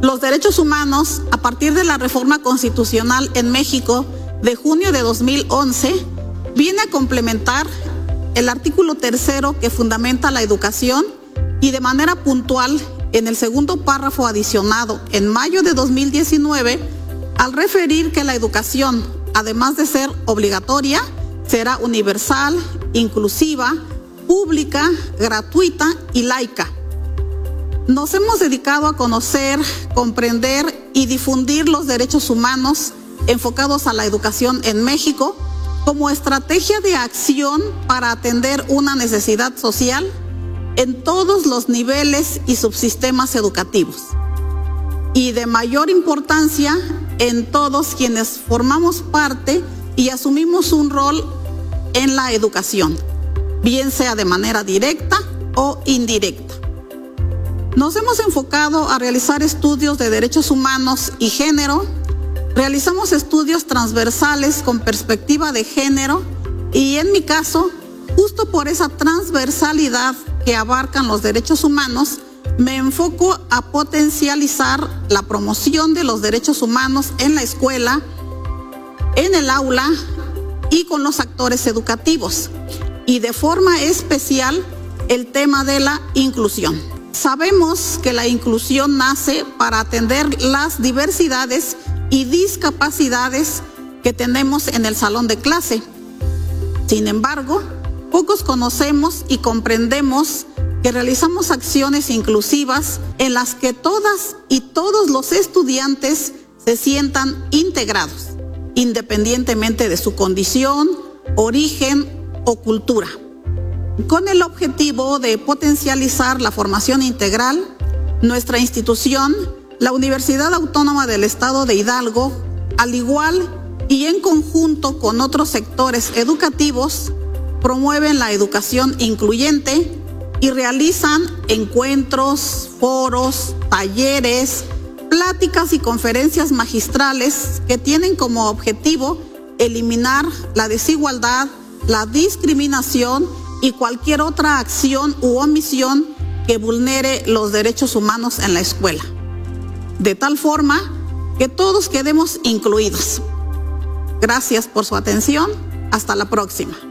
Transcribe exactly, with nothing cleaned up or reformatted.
Los derechos humanos, a partir de la reforma constitucional en México de junio de dos mil once, viene a complementar el artículo tercero que fundamenta la educación y de manera puntual en el segundo párrafo adicionado en mayo de dos mil diecinueve, al referir que la educación, además de ser obligatoria, será universal, inclusiva, pública, gratuita y laica. Nos hemos dedicado a conocer, comprender y difundir los derechos humanos enfocados a la educación en México como estrategia de acción para atender una necesidad social en todos los niveles y subsistemas educativos, y de mayor importancia en todos quienes formamos parte y asumimos un rol en la educación, bien sea de manera directa o indirecta. Nos hemos enfocado a realizar estudios de derechos humanos y género. Realizamos estudios transversales con perspectiva de género y, en mi caso, justo por esa transversalidad que abarcan los derechos humanos, me enfoco a potencializar la promoción de los derechos humanos en la escuela, en el aula y con los actores educativos, y de forma especial el tema de la inclusión. Sabemos que la inclusión nace para atender las diversidades y discapacidades que tenemos en el salón de clase. Sin embargo, pocos conocemos y comprendemos que realizamos acciones inclusivas en las que todas y todos los estudiantes se sientan integrados, independientemente de su condición, origen o cultura, con el objetivo de potencializar la formación integral. Nuestra institución, la Universidad Autónoma del Estado de Hidalgo, al igual y en conjunto con otros sectores educativos, promueven la educación incluyente y realizan encuentros, foros, talleres, pláticas y conferencias magistrales que tienen como objetivo eliminar la desigualdad, la discriminación y cualquier otra acción u omisión que vulnere los derechos humanos en la escuela, de tal forma que todos quedemos incluidos. Gracias por su atención. Hasta la próxima.